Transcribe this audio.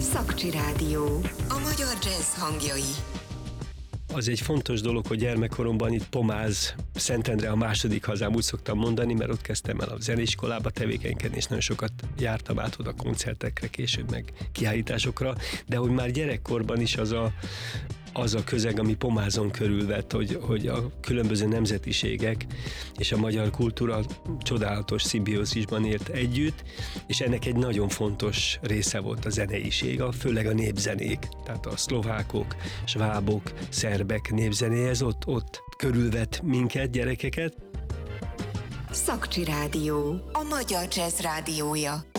Szakcsi Rádió. A magyar jazz hangjai. Az egy fontos dolog, hogy gyermekkoromban itt Pomáz, Szentendre a második hazám, úgy szoktam mondani, mert ott kezdtem el a zeneiskolába tevékenykedni, és nagyon sokat jártam át oda koncertekre, később meg kiállításokra, de hogy már gyerekkorban is az a közeg, ami Pomázon körülvett, hogy a különböző nemzetiségek és a magyar kultúra csodálatos szimbiózisban élt együtt, és ennek egy nagyon fontos része volt a zeneiség, főleg a népzenék, tehát a szlovákok, svábok, szerbek népzenéje, ez ott körülvett minket, gyerekeket. Szakcsi Rádió. A magyar jazz rádiója.